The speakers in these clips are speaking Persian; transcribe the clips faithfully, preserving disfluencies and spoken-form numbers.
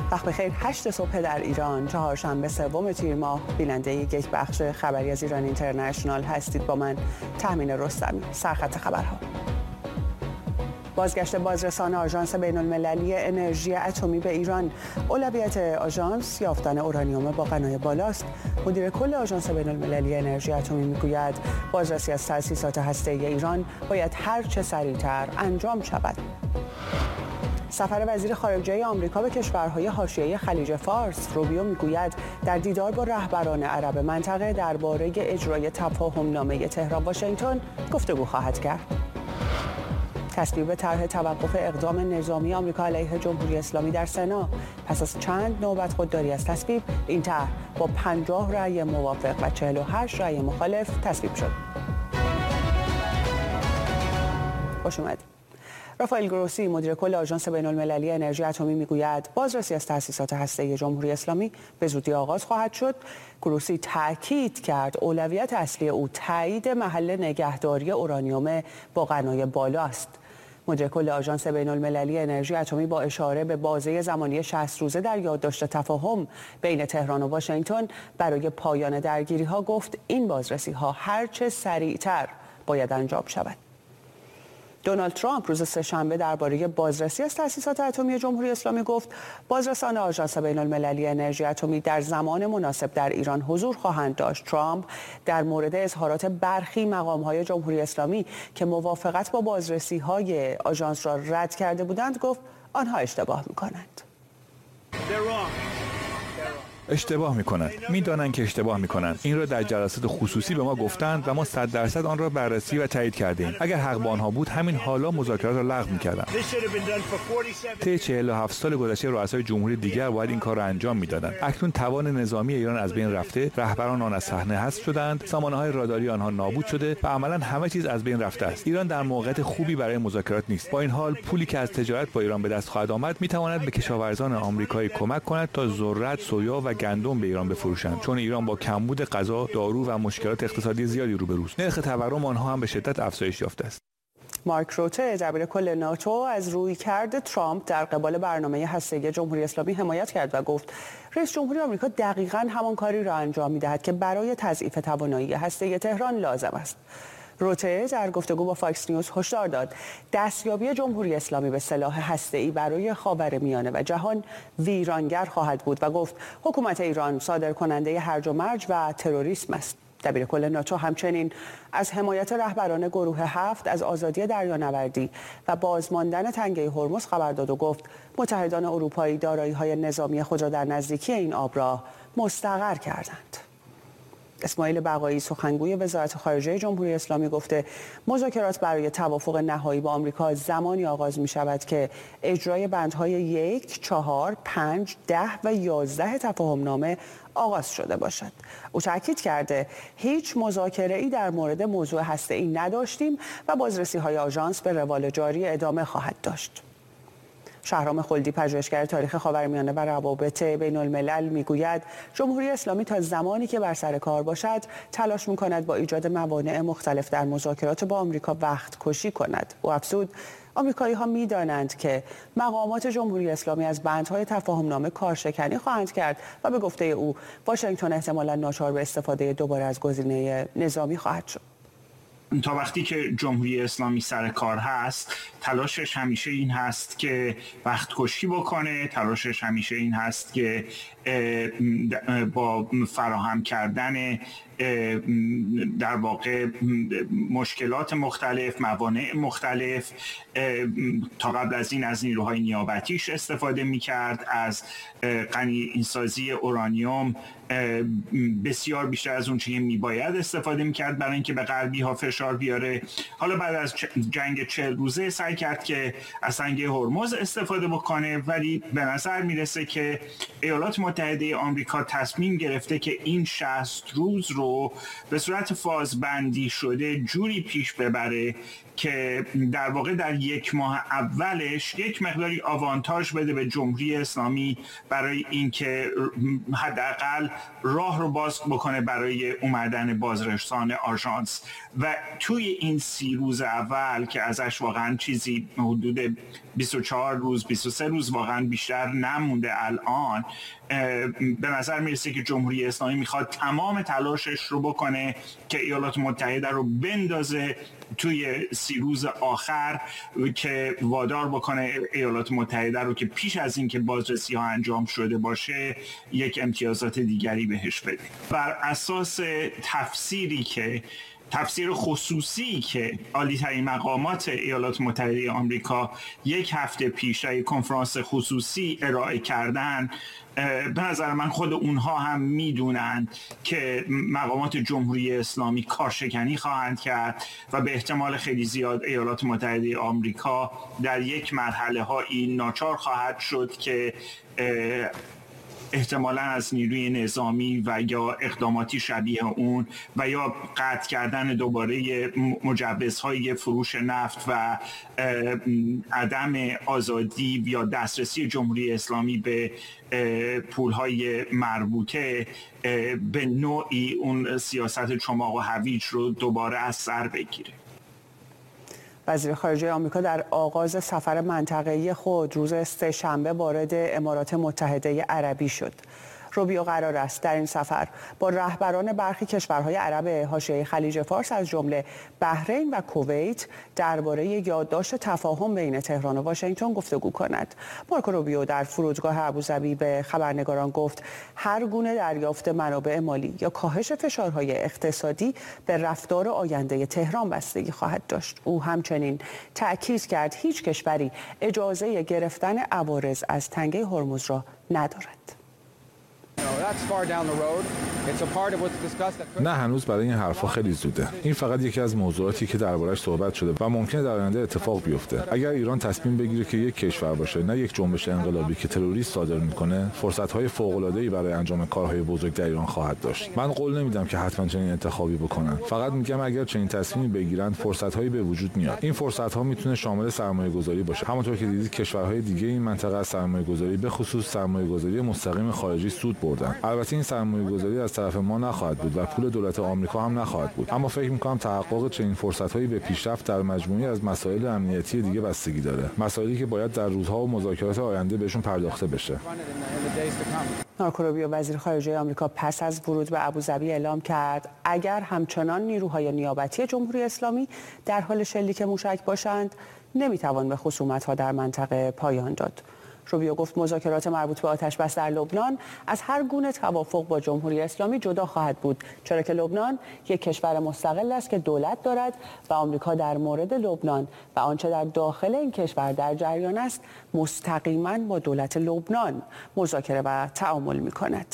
وقت بخیر. هشت صبح در ایران، چهارشنبه سوم تیر ماه، بیننده یک بخش خبری از ایران اینترنشنال هستید. با من تامین رستمی. سرخط خبرها: بازگشت بازرسان آژانس بین‌المللی انرژی اتمی به ایران. اولویت آژانس یافتن اورانیوم با غنای بالاست. مدیر کل آژانس بین‌المللی انرژی اتمی میگوید بازرسی از تأسیسات هسته‌ای ایران باید هر چه سریعتر انجام شود. سفر وزیر خارجه آمریکا به کشورهای حاشیه خلیج فارس. روبیو میگوید در دیدار با رهبران عرب منطقه درباره اجرای تفاهم‌نامه تهران واشنگتن گفتگو خواهد کرد. تصویب طرح توقف اقدام نظامی آمریکا علیه جمهوری اسلامی در سنا. پس از چند نوبت خودداری از تصویب، این طرح با پنجاه رأی موافق و چهل و هشت رأی مخالف تصویب شد. خوش اومدید. رافائل گروسی، مدیر کل آژانس بین‌المللی انرژی اتمی میگوید بازرسی از تأسیسات هسته‌ای جمهوری اسلامی به زودی آغاز خواهد شد. گروسی تاکید کرد اولویت اصلی او تایید محل نگهداری اورانیوم با غنای بالا است. مدیر کل آژانس بین‌المللی انرژی اتمی با اشاره به بازه زمانی شصت روزه در یادداشت تفاهم بین تهران و واشنگتن برای پایان درگیری‌ها گفت این بازرسی‌ها هرچه سریعتر باید انجام شود. دونالد ترامپ روز سه‌شنبه درباره بازرسی از تأسیسات اتمی جمهوری اسلامی گفت بازرسان آژانس بین‌المللی انرژی اتمی در زمان مناسب در ایران حضور خواهند داشت. ترامپ در مورد اظهارات برخی مقام‌های جمهوری اسلامی که موافقت با بازرسی‌های آژانس را رد کرده بودند گفت آنها اشتباه می‌کنند. اشتباه میکنند. میدانند که اشتباه میکنند. این را در جلسات خصوصی به ما گفتند و ما صد درصد آن را بررسی و تایید کردیم. اگر حق با آنها بود همین حالا مذاکرات را لغو میکردند. طی چهل و هفت سال گذشته رؤسای جمهوری دیگر باید این کار را انجام میدادند. اکنون توان نظامی ایران از بین رفته، رهبران آن از صحنه حذف شدند، سامانه‌های راداری آنها نابود شده و عملاً همه چیز از بین رفته است. ایران در موقعیت خوبی برای مذاکرات نیست. با این حال پولی که از تجارت با ایران به دست خواهد آمد میتواند به کشاورزان آمریکایی کمک کند تا ذرت، سویا و گندم به ایران بفروشند، چون ایران با کمبود غذا، دارو و مشکلات اقتصادی زیادی روبروست. نرخ تورم آنها هم به شدت افزایش یافته است. مارک روته، دبیر کل ناتو، از رویکرد ترامپ در قبال برنامه هسته‌ای جمهوری اسلامی حمایت کرد و گفت رئیس جمهوری آمریکا دقیقاً همان کاری را انجام می‌دهد که برای تضعیف توانایی هسته‌ای تهران لازم است. روته در گفتگو با فاکس نیوز هشدار داد دستیابی جمهوری اسلامی به سلاح هسته‌ای برای خاورمیانه و جهان ویرانگر خواهد بود و گفت حکومت ایران صادرکننده هرج و مرج و تروریسم است. دبیر کل ناتو همچنین از حمایت رهبران گروه هفت از آزادی دریانوردی و بازماندن تنگه هرمز خبر داد و گفت متحدان اروپایی دارایی‌های نظامی خود را در نزدیکی این آبراه مستقر کردند. اسماعیل بقایی، سخنگوی وزارت خارجه جمهوری اسلامی، گفته مذاکرات برای توافق نهایی با آمریکا زمانی آغاز می شود که اجرای بندهای یک، چهار، پنج، ده و یازده تفاهمنامه آغاز شده باشد. او تاکید کرده هیچ مذاکره‌ای در مورد موضوع هسته‌ای نداشتیم و بازرسی‌های آژانس به روال جاری ادامه خواهد داشت. شهرام خلدی، پژوهشگر تاریخ خاورمیانه و روابط بین الملل، میگوید جمهوری اسلامی تا زمانی که بر سر کار باشد تلاش میکند با ایجاد موانع مختلف در مذاکرات با آمریکا وقت کشی کند. او افزود آمریکایی ها میدانند که مقامات جمهوری اسلامی از بندهای تفاهمنامه کارشکنی خواهند کرد و به گفته او واشنگتن احتمالاً ناچار به استفاده دوباره از گزینه نظامی خواهد شد. تا وقتی که جمهوری اسلامی سر کار هست تلاشش همیشه این هست که وقت کشی بکنه، تلاشش همیشه این هست که با فراهم کردن در واقع مشکلات مختلف، موانع مختلف، تا قبل از این از نیروهای نیابتیش استفاده می‌کرد، از غنی‌سازی اورانیوم بسیار بیشتر از اون چیزی میباید استفاده میکرد برای اینکه به غربی ها فشار بیاره. حالا بعد از جنگ چهل روزه سعی کرد که از تنگه هرمز استفاده بکنه، ولی به نظر میرسه که ایالات متحده آمریکا تصمیم گرفته که این شصت روز رو رو به صورت فازبندی شده جوری پیش ببره که در واقع در یک ماه اولش یک مقداری آوانتاژ بده به جمهوری اسلامی برای اینکه حداقل راه رو باز بکنه برای اومدن بازرسان آژانس و توی این سی روز اول که ازش واقعا چیزی حدود بیست و چهار روز بیست و سه روز واقعا بیشتر نمونده الان، به نظر میرسه که جمهوری اسلامی میخواد تمام تلاشش رو بکنه که ایالات متحده رو بندازه توی سی روز آخر که وادار بکنه ایالات متحده رو که پیش از این که بازرسی ها انجام شده باشه یک امتیازات دیگری بهش بده. بر اساس تفسیری که تفسیر خصوصی که عالی‌ترین مقامات ایالات متحده آمریکا یک هفته پیش در یک کنفرانس خصوصی ارائه کردن، به نظر من خود اونها هم میدونن که مقامات جمهوری اسلامی کارشکنی خواهند کرد و به احتمال خیلی زیاد ایالات متحده آمریکا در یک مرحله هایی ناچار خواهد شد که احتمالاً از نیروی نظامی و یا اقداماتی شبیه اون و یا قطع کردن دوباره مجوزهای فروش نفت و عدم آزادی یا دسترسی جمهوری اسلامی به پولهای مربوطه به نوعی اون سیاست چماق و هویج رو دوباره از سر بگیره. وزیر خارجه آمریکا در آغاز سفر منطقه‌ای خود روز سه‌شنبه وارد امارات متحده عربی شد. روبیو قرار است در این سفر با رهبران برخی کشورهای عرب حاشیه خلیج فارس از جمله بحرین و کویت درباره یادداشت تفاهم بین تهران و واشنگتن گفتگو کند. مارکو روبیو در فرودگاه ابوظبی به خبرنگاران گفت هر گونه دریافت منابع مالی یا کاهش فشارهای اقتصادی به رفتار آینده تهران بستگی خواهد داشت. او همچنین تأکید کرد هیچ کشوری اجازه گرفتن عوارض از تنگه هرمز را ندارد. نه، هنوز برای این حرفا خیلی زوده. این فقط یکی از موضوعاتی که درباره‌اش صحبت شده و ممکنه در آینده اتفاق بیفته. اگر ایران تصمیم بگیره که یک کشور باشه نه یک جنبش انقلابی که تروریست صادر میکنه، فرصت‌های فوق‌العاده‌ای برای انجام کارهای بزرگ در ایران خواهد داشت. من قول نمیدم که حتما چنین انتخابی بکنن. فقط میگم اگر چنین تصمیمی بگیرن، فرصت‌هایی به وجود میاد. این فرصت‌ها میتونه شامل سرمایه‌گذاری باشه. همونطور که دیدید کشورهای دیگه این منطقه از سرمایه‌گذاری به خصوص سرمایه‌گذاری مستقیم خارجی سود بردن. البته این سرمایه‌گذاری از طرف ما نخواهد بود و پول دولت آمریکا هم نخواهد بود، اما فکر می‌کنم تحقق چنین فرصت‌هایی به پیشرفت در مجموعه‌ای از مسائل امنیتی دیگه بستگی داره، مسائلی که باید در روزها و مذاکرات آینده بهشون پرداخته بشه. مارکو روبیو وزیر خارجه آمریکا پس از ورود به ابوظبی اعلام کرد اگر همچنان نیروهای نیابتی جمهوری اسلامی در حال شلیک موشک باشند نمی‌توان به خصومت‌ها در منطقه پایان داد. روبیو گفت مذاکرات مربوط به آتش‌بس در لبنان از هر گونه توافق با جمهوری اسلامی جدا خواهد بود، چرا که لبنان یک کشور مستقل است که دولت دارد و آمریکا در مورد لبنان و آنچه در داخل این کشور در جریان است مستقیما با دولت لبنان مذاکره و تعامل می‌کند.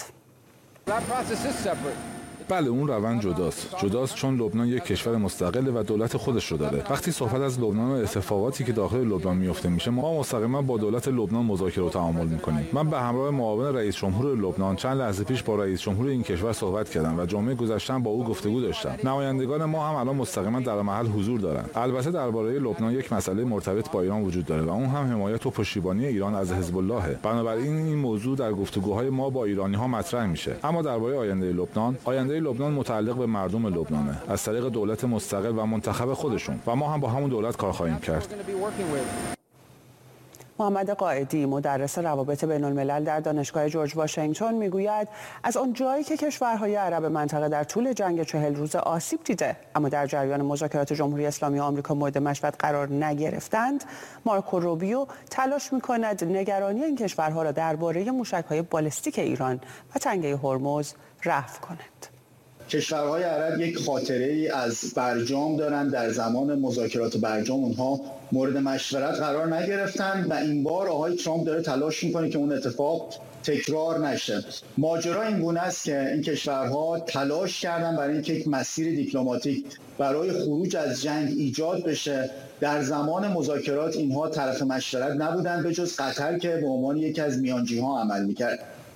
بله، اون روند جداست. جداست چون لبنان یک کشور مستقله و دولت خودش رو داره. وقتی صحبت از لبنان و اتفاقاتی که داخل لبنان میفته میشه، ما مستقیما با دولت لبنان مذاکره و تعامل میکنیم. من به همراه معاون رئیس جمهور لبنان چند لحظه پیش با رئیس جمهور این کشور صحبت کردم و جمعه گذشته با او گفتگو داشتم. نمایندگان ما هم الان مستقیما در محل حضور دارن. البته درباره لبنان یک مسئله مرتبط با ایران وجود داره و اون هم حمایت و پشتیبانی ایران از حزب الله. بنابراین این موضوع در گفتگوهای ما با ایرانی‌ها مطرح میشه. اما درباره آینده لبنان، آینده لبنان متعلق به مردم لبنانه از طریق دولت مستقل و منتخب خودشون و ما هم با همون دولت کار خواهیم کرد. محمد قائدی مدرس روابط بین الملل در دانشگاه جورج واشنگتن میگوید از آن جایی که کشورهای عرب منطقه در طول جنگ چهل روزه آسیب دیده اما در جریان مذاکرات جمهوری اسلامی و آمریکا مورد مشورت قرار نگرفتند، مارکو روبیو تلاش میکند نگرانی این کشورها را درباره موشک‌های بالستیک ایران و تنگه هرمز رفع کند. کشورهای عرب یک خاطره ای از برجام دارند. در زمان مذاکرات برجام اونها مورد مشورت قرار نگرفتن و این بار آقای ترامپ داره تلاش میکنه که اون اتفاق تکرار نشه. ماجرا این گونه است که این کشورها تلاش کردن برای اینکه یک مسیر دیپلماتیک برای خروج از جنگ ایجاد بشه. در زمان مذاکرات اینها طرف مشورت نبودن به جز قطر که به عنوان یکی از میانجی‌ها عمل میکرد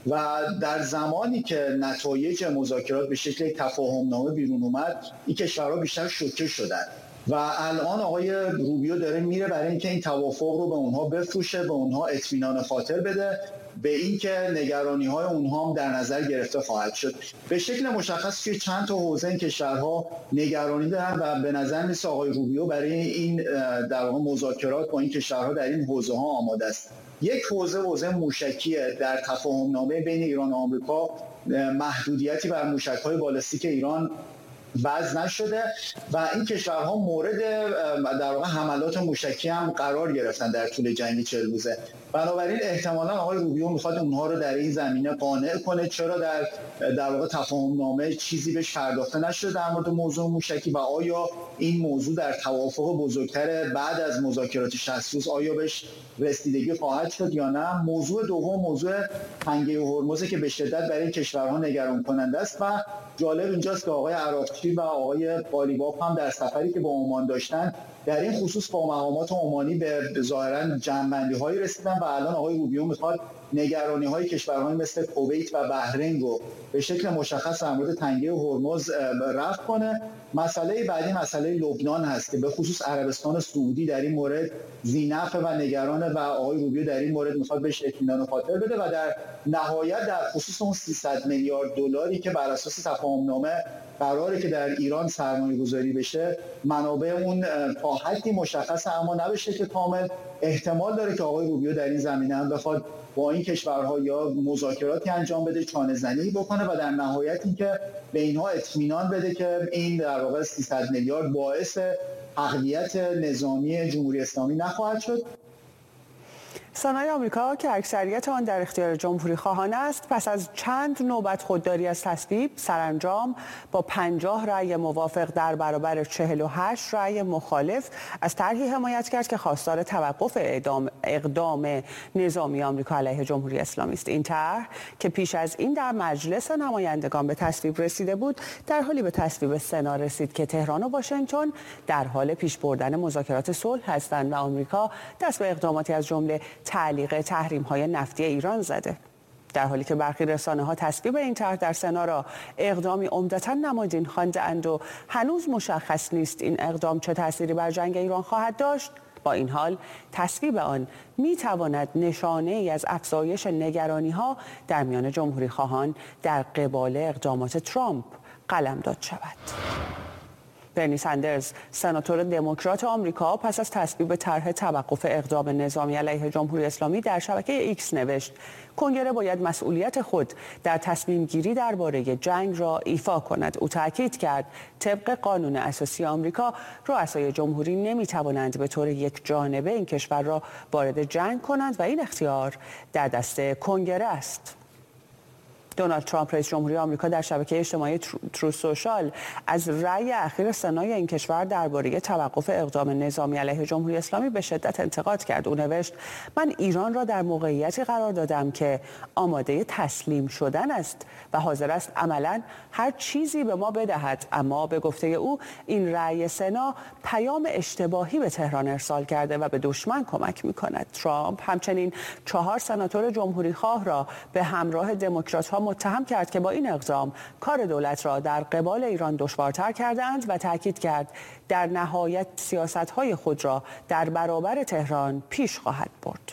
و در زمانی که نتایج مذاکرات به شکل تفاهمنامه بیرون اومد این کشورها بیشتر شوکه شدن و الان آقای روبیو داره میره برای اینکه این توافق رو به اونها بفروشه، به اونها اطمینان خاطر بده، به اینکه نگرانی‌های اونها هم در نظر گرفته خواهد شد. به شکل مشخص توی چند تا حوزه این کشورها نگرانی دارن و به نظر میاد آقای روبیو برای این در واقع مذاکرات با این کشورها در این حوزه‌ها آماده است. یک حوزه حوزه موشکیه. در تفاهمنامه بین ایران و آمریکا محدودیتی بر موشک‌های بالستیک ایران وضع نشده و این کشورها مورد در واقع حملات موشکی هم قرار گرفتن در طول جنگ چهل روزه. بنابراین احتمالاً آقای روبیو میخواد اونها رو در این زمینه قانع کنه. چرا در در واقع تفاهمنامه چیزی بهش پرداخته نشده در مورد موضوع موشکی و آیا این موضوع در توافق بزرگتر بعد از مذاکرات شصت روز آیا بهش رسیدگی خواهد شد یا نه؟ موضوع دوم موضوع تنگه هرمز که به شدت برای کشورها نگران کننده است و جالب اینجاست که آقای عراقچی و آقای قالیباف هم در سفری که با عمان داشتن در این خصوص با مقامات عمانی به ظاهرا جمع‌بندی‌هایی رسیدن و الان آقای روبیو میخواد نگرانی‌های کشورهایی مثل کویت و بحرین رو به شکل مشخص در مورد تنگه هرمز رفع کنه. مسئله بعدی مسئله لبنان هست که به خصوص عربستان سعودی در این مورد ذی‌نفع و نگرانه و آقای روبیو در این مورد میخواد بهش اطمینان خاطر بده و در نهایت در خصوص اون سیصد میلیارد دلاری که بر اساس تفاهمنامه قراره که در ایران سرمایه‌گذاری بشه منابع اون تا حدی مشخصه اما نبشه که کامل. احتمال داره که آقای روبیو در این زمینه هم بخواد با این کشورها یا مذاکراتی انجام بده، چانه‌زنی بکنه و در نهایت اینکه به اینها اطمینان بده که این در واقع سیصد میلیارد باعث تقویت نظامی جمهوری اسلامی نخواهد شد. سنای آمریکا که اکثریت آن در اختیار جمهوری خواهان است پس از چند نوبت خودداری از تصویب سرانجام با پنجاه رأی موافق در برابر چهل و هشت رأی مخالف از طرحی حمایت کرد که خواستار توقف اقدام, اقدام نظامی آمریکا علیه جمهوری اسلامی است. این طرح که پیش از این در مجلس نمایندگان به تصویب رسیده بود در حالی به تصویب سنا رسید که تهران و واشنگتن در حال پیش بردن مذاکرات صلح هستند و آمریکا دست به اقداماتی از جمله تعلیق تحریم‌های نفتی ایران زده. در حالی که برخی رسانه‌ها تصویب این طرح در سنا را اقدامی عمدتاً نمادین خوانده‌اند و هنوز مشخص نیست این اقدام چه تأثیری بر جنگ ایران خواهد داشت، با این حال تصویب آن می‌تواند نشانه‌ای از افزایش نگرانی‌ها در میان جمهوری خواهان در قبال اقدامات ترامپ قلمداد شود. برنی سندرز سناتور دموکرات آمریکا پس از تصویب طرح توقف اقدام نظامی علیه جمهوری اسلامی در شبکه ایکس نوشت کنگره باید مسئولیت خود در تصمیم گیری درباره جنگ را ایفا کند. او تاکید کرد طبق قانون اساسی آمریکا رؤسای جمهوری نمیتوانند به طور یک جانبه این کشور را وارد جنگ کنند و این اختیار در دست کنگره است. دونالد ترامپ رئیس جمهوری آمریکا در شبکه اجتماعی ترو سوشال از رأی اخیر سنای این کشور درباره توقف اقدام نظامی علیه جمهوری اسلامی به شدت انتقاد کرد. او نوشت من ایران را در موقعیتی قرار دادم که آماده تسلیم شدن است و حاضر است عملاً هر چیزی به ما بدهد، اما به گفته او این رأی سنا پیام اشتباهی به تهران ارسال کرده و به دشمن کمک می‌کند. ترامپ همچنین چهار سناتور جمهوری خواه را به همراه دموکرات‌ها متهم کرد که با این اقدام کار دولت را در قبال ایران دشوارتر کرده‌اند و تاکید کرد در نهایت سیاست‌های خود را در برابر تهران پیش خواهد برد.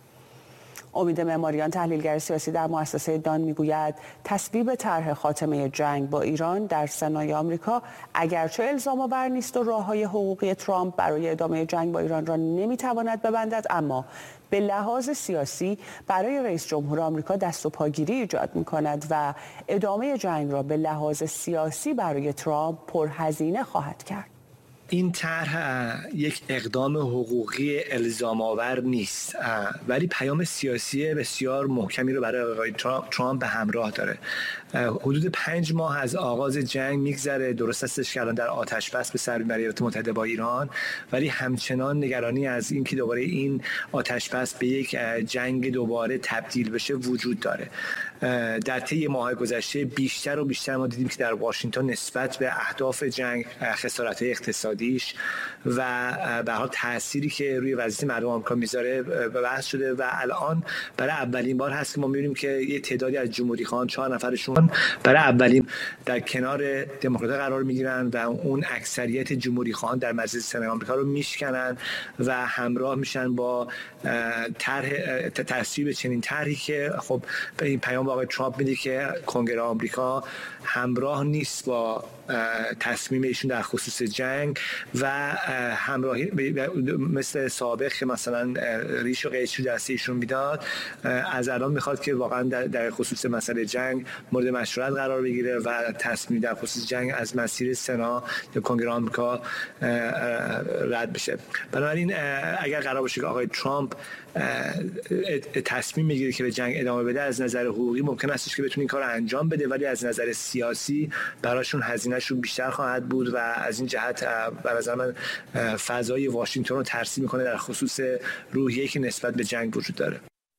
امید معماریان تحلیلگر سیاسی در مؤسسه دان میگوید تصویب طرح خاتمه جنگ با ایران در سنای آمریکا اگرچه الزام آور نیست و راه‌های حقوقی ترامپ برای ادامه جنگ با ایران را نمیتواند ببندد، اما به لحاظ سیاسی برای رئیس جمهور آمریکا دست و پاگیری ایجاد می‌کند و ادامه جنگ را به لحاظ سیاسی برای ترامپ پرهزینه خواهد کرد. این طرح یک اقدام حقوقی الزام آور نیست ولی پیام سیاسی بسیار محکمی رو برای آقای ترامپ به همراه داره. حدود پنج ماه از آغاز جنگ میگذره، درست استش کردن در آتش بس به سر میبره ایالات متحده با ایران، ولی همچنان نگرانی از این که دوباره این آتش بس به یک جنگ دوباره تبدیل بشه وجود داره. در طی ماه گذشته بیشتر و بیشتر ما دیدیم که در واشنگتن نسبت به اهداف جنگ، خسارت‌های اقتصادیش و به هر تأثیری که روی وضعیت مردم آمریکا میذاره بحث شده و الان برای اولین بار هست که ما می‌بینیم که یه تعدادی از جمهوری‌خواهان، چهار نفرشون برای اولین در کنار دموکرات‌ها قرار می‌گیرن و اون اکثریت جمهوری‌خواهان در مجلس سنا آمریکا رو میشکنن و همراه میشن با طرح تصویب چنین طرحی که خب این پیام آقای ترامپ میده که کنگره آمریکا همراه نیست با تصمیم ایشون در خصوص جنگ و همراهی مثل سابق که مثلا ریش و قیچی دست ایشون میداد، از الان میخواد که واقعا در خصوص مسئله جنگ مورد مشورت قرار بگیره و تصمیم در خصوص جنگ از مسیر سنا یا کنگره آمریکا رد بشه. بنابراین اگر قرار باشه که آقای ترامپ تصمیم میگیره که به جنگ ادامه بده، از نظر حقوقی ممکن است که بتونه این کار رو انجام بده، ولی از نظر سیاسی براشون هزینه‌شون بیشتر خواهد بود و از این جهت به نظر من فضای واشنگتن رو ترسیم میکنه در خصوص روحیه‌ای که نسبت به جنگ وجود داره.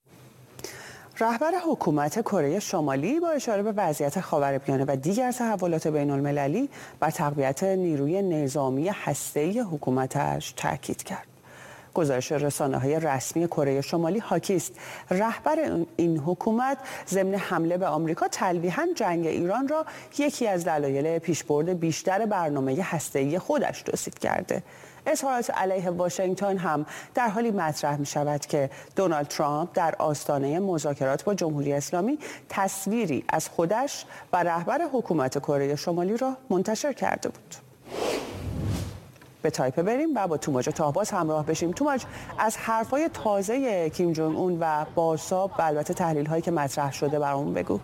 رهبر حکومت کره شمالی با اشاره به وضعیت خاورمیانه و دیگر تحولات بین‌المللی بر تقویت نیروی نظامی هسته‌ای حکومتش تاکید کرد. گزارش رسانه‌های رسمی کره شمالی حاکی است رهبر این حکومت ضمن حمله به آمریکا تلویحاً جنگ ایران را یکی از دلایل پیشبرد بیشتر برنامه هسته‌ای خودش توصیف کرده. اظهارات علیه واشنگتن هم در حالی مطرح می شود که دونالد ترامپ در آستانه مذاکرات با جمهوری اسلامی تصویری از خودش و رهبر حکومت کره شمالی را منتشر کرده بود. به تایپه بریم و با توماج تاهباز همراه بشیم. توماج، از حرفای تازه کیم جونگ اون و بارسا و البته تحلیل هایی که مطرح شده برامون بگو.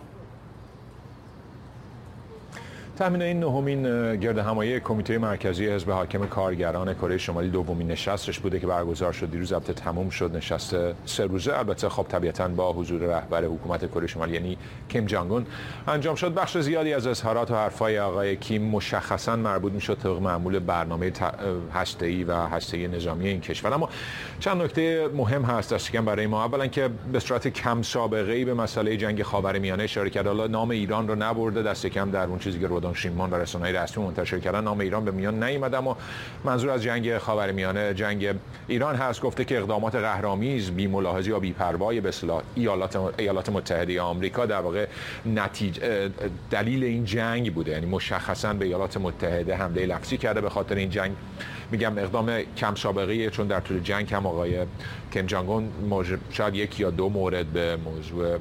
تامین این نهمین گرد همایی کمیته مرکزی حزب حاکم کارگران کره شمالی دومین نشستش بوده که برگزار شد دیروز، البته تموم شد، نشست سه روزه. البته خب طبیعتاً با حضور رهبر حکومت کره شمالی یعنی کیم جونگ اون انجام شد. بخش زیادی از اظهارات و حرفای آقای کیم مشخصاً مربوط میشد طبق معمول برنامه هسته‌ای و هسته‌ای نظامی این کشور. اما چند نکته مهم هست دستکم برای ما. اولا که به صورت کم سابقه‌ای به مسئله جنگ خاورمیانه اشاره کرد. حالا نام ایران رو نبرده، دست کم در اون چیزی که رودان شیمان و رسانه‌های رسمی منتشر کردن نام ایران به میان نیامد، اما منظور از جنگ خاورمیانه جنگ ایران هست. گفته که اقدامات قهرآمیز، بی‌ملاحظه‌ای یا بی‌پروایی به اصطلاح ایالات ایالات متحده آمریکا در واقع نتیجه دلیل این جنگ بوده، یعنی مشخصاً به ایالات متحده حمله لفظی کرده به خاطر این جنگ. میگم اقدام کم سابقه‌ای، چون در طول جنگ هم آقای کیم جونگ اون شاید یک یا دو مورد به موضوع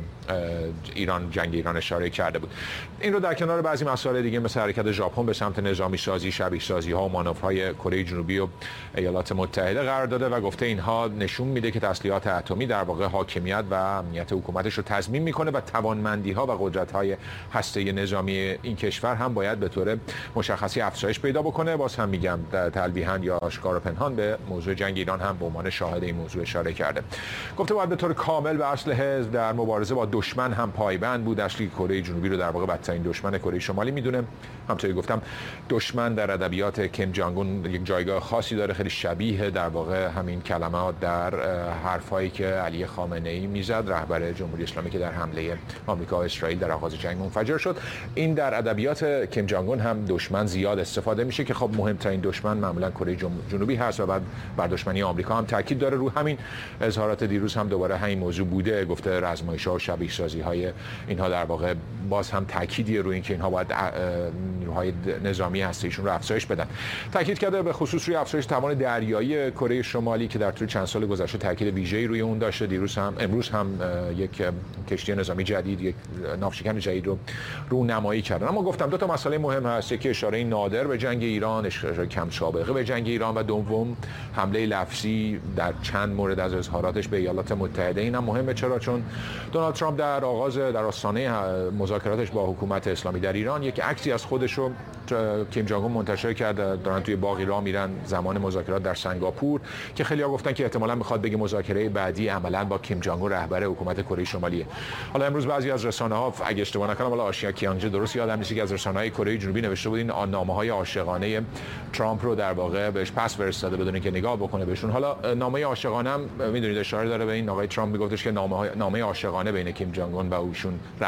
ایران جنگ ایران اشاره کرده بود. این رو در کنار بعضی مسائل دیگه مثل حرکت ژاپن به سمت نظامی سازی، شبیه سازی ها و مانورهای کره جنوبی و ایالات متحده قرار داده و گفته اینها نشون میده که تسلیحات اتمی در واقع حاکمیت و امنیت حکومتش رو تضمین میکنه و توانمندی ها و قدرت های هسته نظامی این کشور هم باید به طور مشخصی افزایش پیدا بکنه. باز هم میگم تلویحاً یا آشکار و پنهان به موضوع جنگ ایران هم به عنوان شاهد این موضوع اشاره کرده. گفته باید به طور کامل به اصل حزب در مبارزه با دشمن هم پایبند بود. اصلی کره جنوبی رو در واقع بدترین دشمن کره شمالی میدونه. همونطوری گفتم دشمن در ادبیات کیم جونگ اون یک جایگاه خاصی داره، خیلی شبیه در واقع همین کلمات در حرفایی که علی خامنه ای میزد، رهبر جمهوری اسلامی که در حمله آمریکا و اسرائیل در آغاز جنگ منفجر شد. این در ادبیات کیم جونگ اون هم دشمن زیاد استفاده میشه که خب مهمترین دشمن معمولا کره جنوبی هست و بعد بر دشمنی آمریکا هم تاکید داره. رو همین اظهارات دیروز هم دوباره همین موضوع بوده. گفته رزمایش‌ها و شبیه سازی‌های اینها در واقع باز هم تاکیدی روی اینکه اینها باید نیروهای نظامی هسته‌ایشون رو افزایش بدن. تاکید کرده به خصوص روی افزایش توان دریایی کره شمالی که در طول چند سال گذشته تاکید ویژه‌ای روی اون داشته. دیروز هم امروز هم یک کشتی نظامی جدید، یک ناوشکن جدید رو رونمایی کردن. اما گفتم دو تا مسئله مهم هست، که اشاره نادر به جنگ ایران، اشاره کم سابقه به جنگ ایران و دوم حمله لفظی در چند مورد از اظهاراتش به ایالات متحده. اینم مهمه. چرا؟ چون دونالد ترامپ در آغاز در آستانه مذاکراتش با حکومت اسلامی در ایران یک عکسی از خودش رو کیم جونگ اون منتشر کرد، دارن توی باغی راه میرن زمان مذاکرات در سنگاپور، که خیلی‌ها گفتن که احتمالاً میخواد بگه مذاکره بعدی عملاً با کیم جونگ اون رهبر حکومت کره شمالیه. حالا امروز بعضی از رسانه‌ها اگه اشتباه نکنم، والا آشیا کیانجه درست یادم نیست که از رسانه‌های کره جنوبی نوشته بود این نامه‌های عاشقانه ترامپ رو در واقع بهش پس فرستاده بدون اینکه نگاه بکنه بهشون. حالا نامه عاشقانه هم میدونید اشاره داره به این، آقای ترامپ میگفتش که نامه نامه عاشقانه بین کیم جونگ اون و اوشون